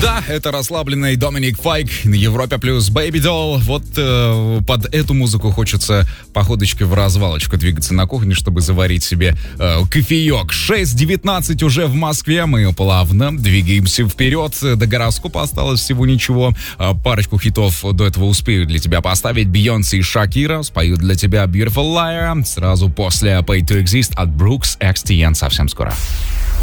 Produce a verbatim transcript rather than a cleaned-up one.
Да, это расслабленный Доминик Файк на Европе плюс Baby Doll. Вот э, под эту музыку хочется походочкой в развалочку двигаться на кухне, чтобы заварить себе э, кофеек. шесть девятнадцать уже в Москве. Мы плавно двигаемся вперед. До гороскопа осталось всего ничего. Э, парочку хитов до этого успею для тебя поставить. Бейонсе и Шакира споют для тебя Beautiful Liar. Sразу после Pay to Exist от Brooks X T N совсем скоро.